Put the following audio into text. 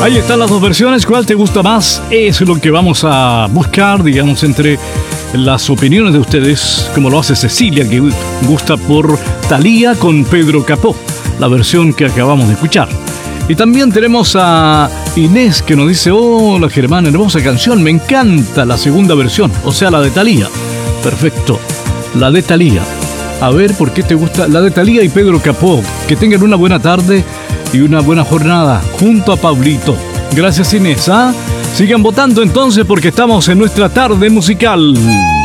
Ahí están las dos versiones. ¿Cuál te gusta más? Es lo que vamos a buscar, digamos, entre las opiniones de ustedes, como lo hace Cecilia, que gusta por Thalía con Pedro Capó, la versión que acabamos de escuchar. Y también tenemos a Inés, que nos dice: hola Germán, hermosa canción, me encanta la segunda versión, o sea, la de Thalía. Perfecto, la de Thalía. A ver, ¿por qué te gusta la de Thalía y Pedro Capó? Que tengan una buena tarde y una buena jornada junto a Pablito. Gracias, Inés. Sigan votando entonces, porque estamos en nuestra tarde musical.